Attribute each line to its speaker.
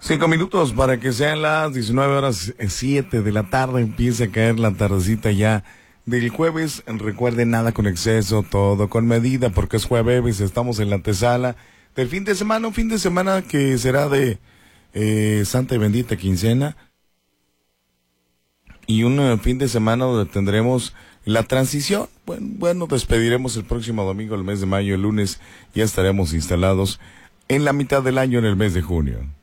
Speaker 1: 5 minutos para que sean las 19:07 de la tarde. Empiece a caer la tardecita ya del jueves. Recuerden, nada con exceso, todo con medida, porque es jueves, estamos en la antesala del fin de semana. Un fin de semana que será de Santa y Bendita Quincena. Y un fin de semana donde tendremos la transición. Bueno, despediremos el próximo domingo, el mes de mayo. El lunes ya estaremos instalados en la mitad del año, en el mes de junio.